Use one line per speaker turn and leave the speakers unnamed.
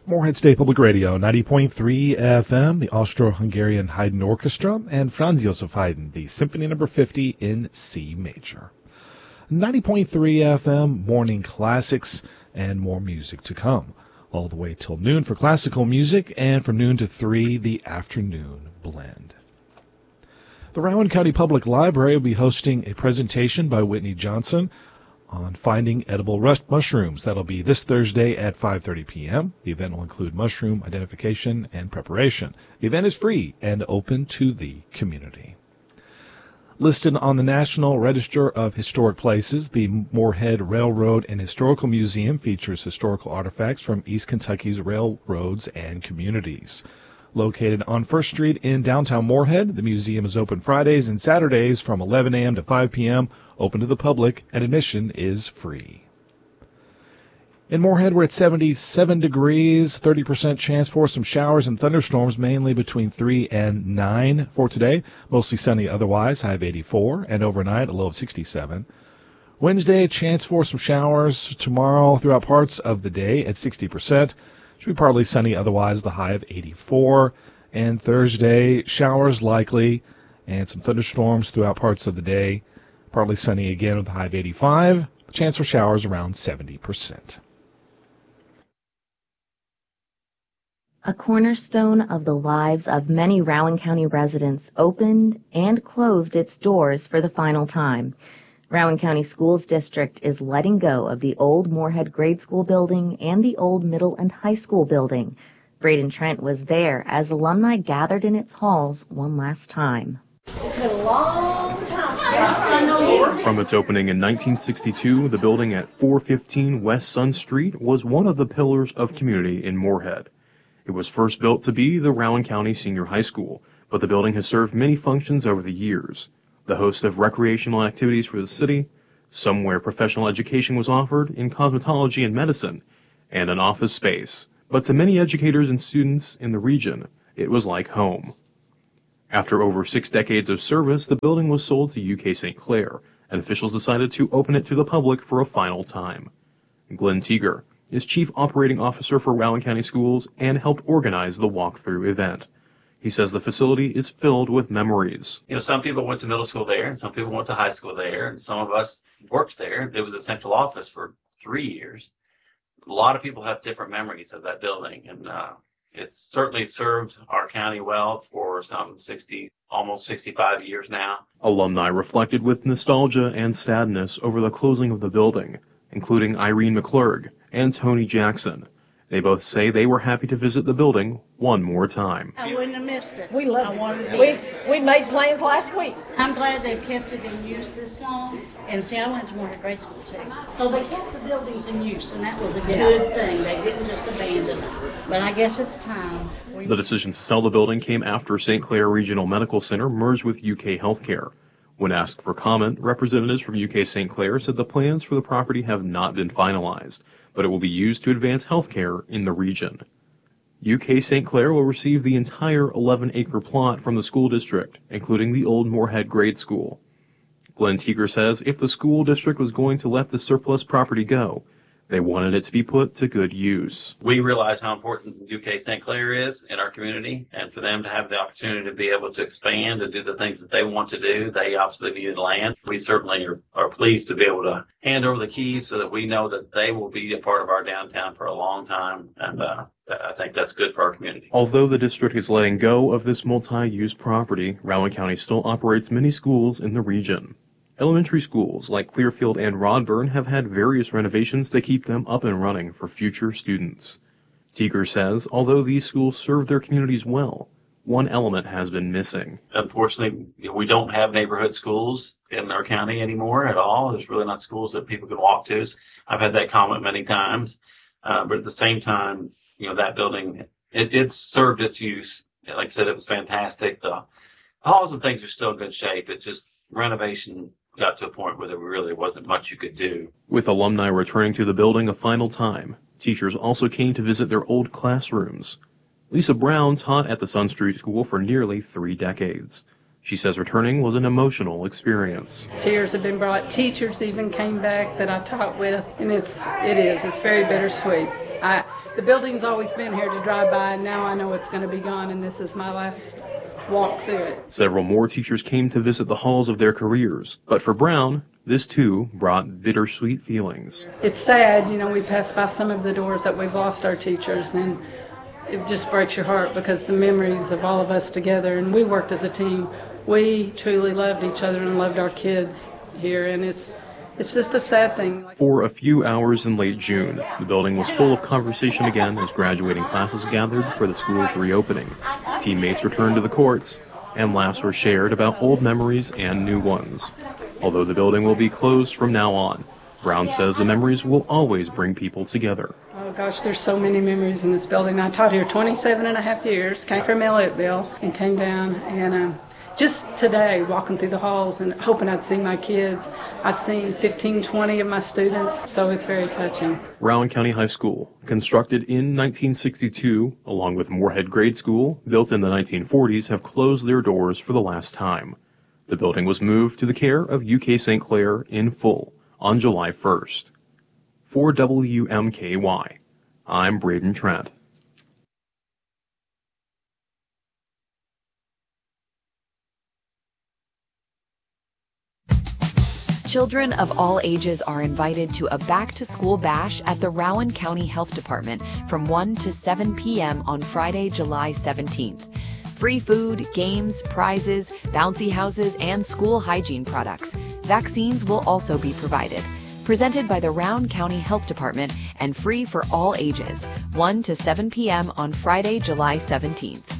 Moorhead State Public Radio, 90.3 FM, the Austro-Hungarian Haydn Orchestra, and Franz Joseph Haydn, the Symphony No. 50 in C major. 90.3 FM, morning classics, and more music to come. All the way till noon for classical music, and from noon to 3, the afternoon blend. The Rowan County Public Library will be hosting a presentation by Whitney Johnson on finding edible mushrooms. That'll be this Thursday at 5:30 p.m. The event will include mushroom identification and preparation. The event is free and open to the community. Listed on the National Register of Historic Places, the Moorhead Railroad and Historical Museum features historical artifacts from East Kentucky's railroads and communities. Located on 1st Street in downtown Moorhead, the museum is open Fridays and Saturdays from 11 a.m. to 5 p.m., open to the public, and admission is free. In Moorhead, we're at 77 degrees, 30% chance for some showers and thunderstorms, mainly between 3 and 9 for today. Mostly sunny otherwise, high of 84, and overnight, a low of 67. Wednesday, chance for some showers tomorrow throughout parts of the day at 60%. Should be partly sunny otherwise, the high of 84. And Thursday, showers likely and some thunderstorms throughout parts of the day. Partly sunny again with a high of 85. Chance for showers around 70%.
A cornerstone of the lives of many Rowan County residents opened and closed its doors for the final time. Rowan County Schools District is letting go of the old Moorhead Grade School building and the old middle and high school building. Braden Trent was there as alumni gathered in its halls one last time.
It's been a long time.
From its opening in 1962, the building at 415 West Sun Street was one of the pillars of community in Moorhead. It was first built to be the Rowan County Senior High School, but the building has served many functions over the years. The host of recreational activities for the city, somewhere professional education was offered in cosmetology and medicine, and an office space. But to many educators and students in the region, it was like home. After over 6 decades of service, the building was sold to UK St. Clair, and officials decided to open it to the public for a final time. Glenn Teeger is Chief Operating Officer for Rowan County Schools and helped organize the walkthrough event. He says the facility is filled with memories.
Some people went to middle school there, and some people went to high school there, and some of us worked there. It was a central office for 3 years. A lot of people have different memories of that building, and it's certainly served our county well for some 60, almost 65 years now.
Alumni reflected with nostalgia and sadness over the closing of the building, including Irene McClurg and Tony Jackson. They both say they were happy to visit the building one more time.
I wouldn't have missed it. We loved it. We made plans last week.
I'm glad they've kept it in use this long. And see, I went to Moorhead Grade School too. So they kept the buildings in use, and that was a good thing. They didn't just abandon them. But I guess it's time.
The decision to sell the building came after St. Clair Regional Medical Center merged with UK Healthcare. When asked for comment, representatives from UK St. Clair said the plans for the property have not been finalized, but it will be used to advance healthcare in the region. UK St. Clair will receive the entire 11-acre plot from the school district, including the old Moorhead Grade School. Glenn Teeger says if the school district was going to let the surplus property go, they wanted it to be put to good use.
We realize how important UK St. Clair is in our community, and for them to have the opportunity to be able to expand and do the things that they want to do, they obviously needed land. We certainly are pleased to be able to hand over the keys so that we know that they will be a part of our downtown for a long time, and I think that's good for our community.
Although the district is letting go of this multi-use property, Rowan County still operates many schools in the region. Elementary schools like Clearfield and Rodburn have had various renovations to keep them up and running for future students. Teeger says, although these schools serve their communities well, one element has been missing.
Unfortunately, we don't have neighborhood schools in our county anymore at all. There's really not schools that people can walk to. I've had that comment many times. But at the same time, that building, it served its use. Like I said, it was fantastic. The halls and things are still in good shape. It's just renovation got to a point where there really wasn't much you could do.
With alumni returning to the building a final time, teachers also came to visit their old classrooms. Lisa Brown taught at the Sun Street School for nearly 3 decades. She says returning was an emotional experience.
Tears have been brought. Teachers even came back that I taught with, and it's very bittersweet. The building's always been here to drive by, and now I know it's going to be gone, and this is my last walk through it.
Several more teachers came to visit the halls of their careers, but for Brown, this too brought bittersweet feelings.
It's sad, we pass by some of the doors that we've lost our teachers, and it just breaks your heart because the memories of all of us together, and we worked as a team. We truly loved each other and loved our kids here, and it's just a sad thing.
For a few hours in late June, the building was full of conversation again as graduating classes gathered for the school's reopening. Teammates returned to the courts, and laughs were shared about old memories and new ones. Although the building will be closed from now on, Brown says the memories will always bring people together.
Oh gosh, there's so many memories in this building. I taught here 27 and a half years, came from Elliotteville, and came down, and just today, walking through the halls and hoping I'd see my kids, I've seen 15, 20 of my students, so it's very touching.
Rowan County High School, constructed in 1962, along with Moorhead Grade School, built in the 1940s, have closed their doors for the last time. The building was moved to the care of UK St. Clair in full on July 1st. For WMKY, I'm Braden Trent.
Children of all ages are invited to a back-to-school bash at the Rowan County Health Department from 1 to 7 p.m. on Friday, July 17th. Free food, games, prizes, bouncy houses, and school hygiene products. Vaccines will also be provided. Presented by the Rowan County Health Department and free for all ages. 1 to 7 p.m. on Friday, July 17th.